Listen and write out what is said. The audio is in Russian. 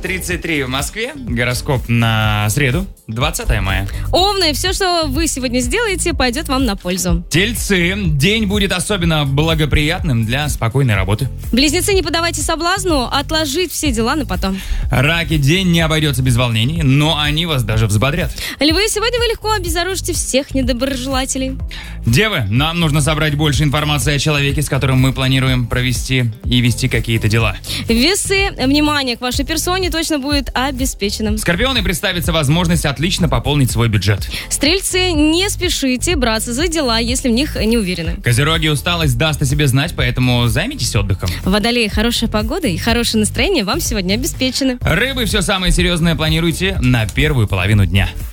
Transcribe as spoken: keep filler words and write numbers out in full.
тридцать три в Москве. Гороскоп на среду, двадцатое мая. Овны, все, что вы сегодня сделаете, пойдет вам на пользу. Тельцы, день будет особенно благоприятным для спокойной работы. Близнецы, не поддавайте соблазну отложить все дела на потом. Раки, день не обойдется без волнений, но они вас даже взбодрят. Львы, сегодня вы легко обезоружите всех недоброжелателей. Девы, нам нужно собрать больше информации о человеке, с которым мы планируем провести и вести какие-то дела. Весы, внимание к вашей персоне точно будет обеспеченным. Скорпионы, представится возможность отлично пополнить свой бюджет. Стрельцы, не спешите браться за дела, если в них не уверены. Козероги, усталость даст о себе знать, поэтому займитесь отдыхом. Водолеи, хорошая погода и хорошее настроение вам сегодня обеспечены. Рыбы, все самое серьезное планируйте на первую половину дня.